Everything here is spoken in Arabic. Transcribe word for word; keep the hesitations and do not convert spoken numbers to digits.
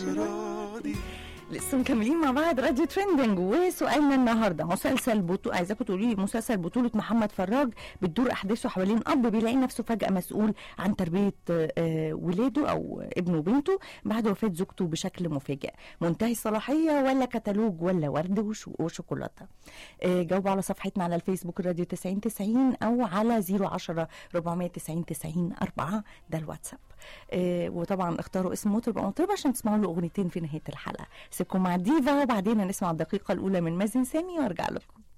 لسه مكملين مع بعض راديو ترندنج. وسؤالنا النهارده مسلسل بطولة، عايزاكم تقولوا لي مسلسل بطولة محمد فراج بتدور احداثه حوالين اب بيلاقي نفسه فجأة مسؤول عن تربية آه ولاده او ابنه وبنته بعد وفاة زوجته بشكل مفاجئ. منتهي الصلاحية ولا كتالوج ولا ورد وشو وشوكولاتة؟ آه جاوبوا على صفحتنا على الفيسبوك راديو تسعين تسعين او على صفر عشرة أربعمية تسعين تسعين أربعة، ده الواتساب. آه وطبعا اختاروا اسم مطرب او مطربة عشان تسمعوا له اغنيتين في نهاية الحلقة. سيبكم مع ديفا وبعدين نسمع الدقيقة الأولى من مازن سامي وارجع لكم.